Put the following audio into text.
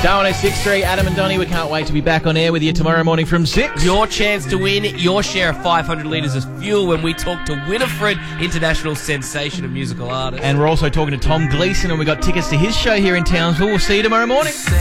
Darwin 063, Adam and Donnie, we can't wait to be back on air with you tomorrow morning from 6. Your chance to win your share of 500 litres of fuel when we talk to Winifred, international sensation and musical artist. And we're also talking to Tom Gleeson, and we got tickets to his show here in Townsville. We'll see you tomorrow morning.